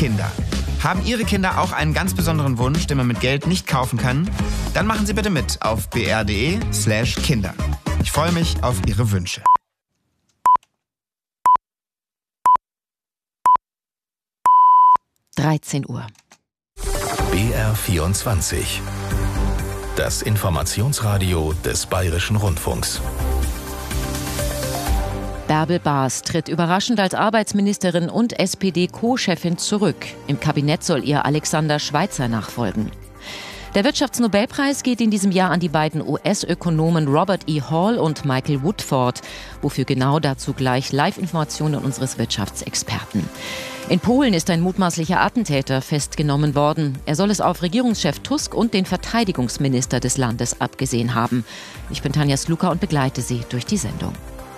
Kinder. Haben Ihre Kinder auch einen ganz besonderen Wunsch, den man mit Geld nicht kaufen kann? Dann machen Sie bitte mit auf br.de/Kinder. Ich freue mich auf Ihre Wünsche. Uhr. BR24. Das Informationsradio des Bayerischen Rundfunks. Bärbel Baas tritt überraschend als Arbeitsministerin und SPD-Co-Chefin zurück. Im Kabinett soll ihr Alexander Schweitzer nachfolgen. Der Wirtschaftsnobelpreis geht in diesem Jahr an die beiden US-Ökonomen Robert E. Hall und Michael Woodford. Wofür genau, dazu gleich Live-Informationen unseres Wirtschaftsexperten. In Polen ist ein mutmaßlicher Attentäter festgenommen worden. Er soll es auf Regierungschef Tusk und den Verteidigungsminister des Landes abgesehen haben. Ich bin Tanja Sluka und begleite Sie durch die Sendung.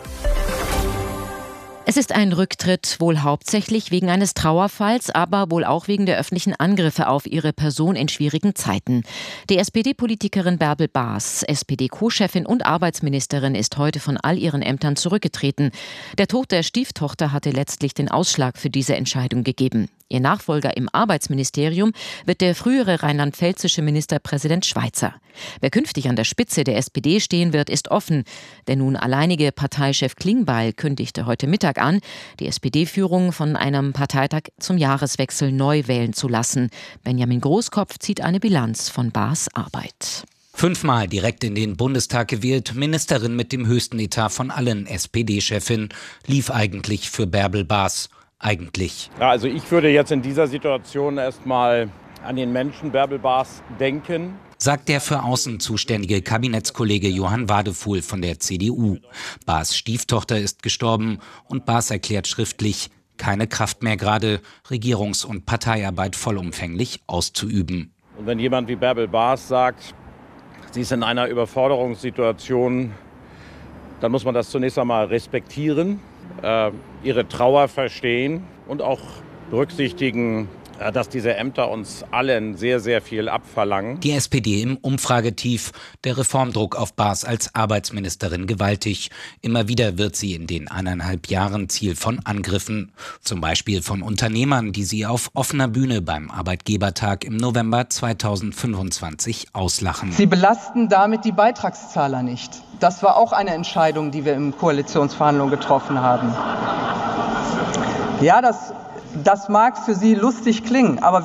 Es ist ein Rücktritt, wohl hauptsächlich wegen eines Trauerfalls, aber wohl auch wegen der öffentlichen Angriffe auf ihre Person in schwierigen Zeiten. Die SPD-Politikerin Bärbel Baas, SPD-Co-Chefin und Arbeitsministerin, ist heute von all ihren Ämtern zurückgetreten. Der Tod der Stieftochter hatte letztlich den Ausschlag für diese Entscheidung gegeben. Ihr Nachfolger im Arbeitsministerium wird der frühere rheinland-pfälzische Ministerpräsident Schweitzer. Wer künftig an der Spitze der SPD stehen wird, ist offen. Der nun alleinige Parteichef Klingbeil kündigte heute Mittag an, die SPD-Führung von einem Parteitag zum Jahreswechsel neu wählen zu lassen. Benjamin Großkopf zieht eine Bilanz von Baas' Arbeit. 5-mal direkt in den Bundestag gewählt, Ministerin mit dem höchsten Etat von allen SPD-Chefinnen, lief eigentlich für Bärbel Baas. Eigentlich. Ja, also ich würde jetzt in dieser Situation erstmal an den Menschen Bärbel Baas denken. Sagt der für Außen zuständige Kabinettskollege Johann Wadefuhl von der CDU. Baas' Stieftochter ist gestorben und Baas erklärt schriftlich, keine Kraft mehr gerade, Regierungs- und Parteiarbeit vollumfänglich auszuüben. Und wenn jemand wie Bärbel Baas sagt, sie ist in einer Überforderungssituation, dann muss man das zunächst einmal respektieren, ihre Trauer verstehen und auch berücksichtigen, dass diese Ämter uns allen sehr, sehr viel abverlangen. Die SPD im Umfragetief, der Reformdruck auf Baas als Arbeitsministerin gewaltig. Immer wieder wird sie in den 1,5 Jahren Ziel von Angriffen. Zum Beispiel von Unternehmern, die sie auf offener Bühne beim Arbeitgebertag im November 2025 auslachen. Sie belasten damit die Beitragszahler nicht. Das war auch eine Entscheidung, die wir in Koalitionsverhandlungen getroffen haben. Ja, das mag für Sie lustig klingen, aber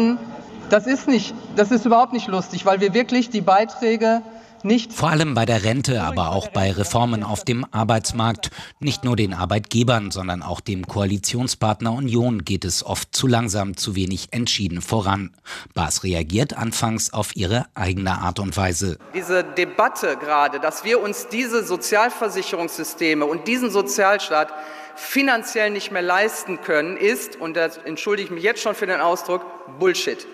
das ist überhaupt nicht lustig, weil wir wirklich die Beiträge nicht... Vor allem bei der Rente, aber auch bei Reformen auf dem Arbeitsmarkt. Nicht nur den Arbeitgebern, sondern auch dem Koalitionspartner Union geht es oft zu langsam, zu wenig entschieden voran. Baas reagiert anfangs auf ihre eigene Art und Weise. Diese Debatte gerade, dass wir uns diese Sozialversicherungssysteme und diesen Sozialstaat finanziell nicht mehr leisten können, ist, und da entschuldige ich mich jetzt schon für den Ausdruck, Bullshit.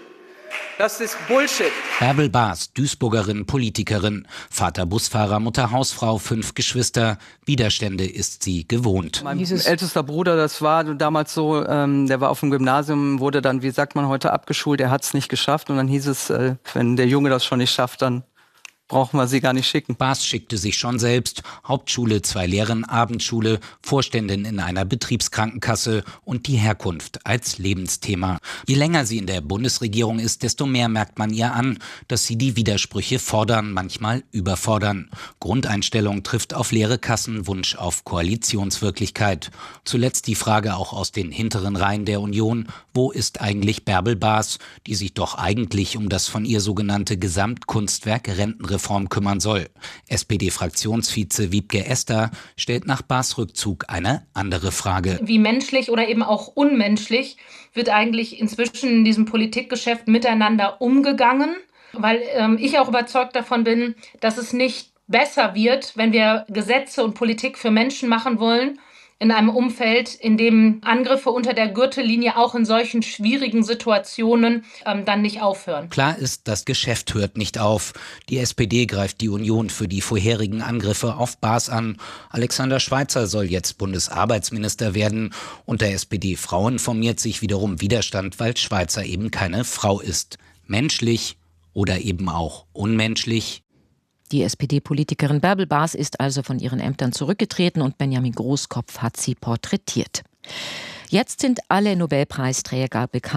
Das ist Bullshit. Bärbel Baas, Duisburgerin, Politikerin, Vater Busfahrer, Mutter Hausfrau, 5 Geschwister. Widerstände ist sie gewohnt. Mein ältester Bruder, das war damals so, der war auf dem Gymnasium, wurde dann, wie sagt man heute, abgeschult, er hat es nicht geschafft. Und dann hieß es, wenn der Junge das schon nicht schafft, dann brauchen wir sie gar nicht schicken. Baas schickte sich schon selbst. Hauptschule, 2 Lehren, Abendschule, Vorständin in einer Betriebskrankenkasse und die Herkunft als Lebensthema. Je länger sie in der Bundesregierung ist, desto mehr merkt man ihr an, dass sie die Widersprüche fordern, manchmal überfordern. Grundeinstellung trifft auf leere Kassen, Wunsch auf Koalitionswirklichkeit. Zuletzt die Frage auch aus den hinteren Reihen der Union, wo ist eigentlich Bärbel Baas, die sich doch eigentlich um das von ihr sogenannte Gesamtkunstwerk Rentenreform kümmern soll. SPD-Fraktionsvize Wiebke Ester stellt nach Baas' Rückzug eine andere Frage. Wie menschlich oder eben auch unmenschlich wird eigentlich inzwischen in diesem Politikgeschäft miteinander umgegangen? Weil ich auch überzeugt davon bin, dass es nicht besser wird, wenn wir Gesetze und Politik für Menschen machen wollen, in einem Umfeld, in dem Angriffe unter der Gürtellinie auch in solchen schwierigen Situationen dann nicht aufhören. Klar ist, das Geschäft hört nicht auf. Die SPD greift die Union für die vorherigen Angriffe auf Baas an. Alexander Schweitzer soll jetzt Bundesarbeitsminister werden. Unter SPD-Frauen formiert sich wiederum Widerstand, weil Schweitzer eben keine Frau ist. Menschlich oder eben auch unmenschlich. Die SPD-Politikerin Bärbel Baas ist also von ihren Ämtern zurückgetreten und Benjamin Großkopf hat sie porträtiert. Jetzt sind alle Nobelpreisträger bekannt.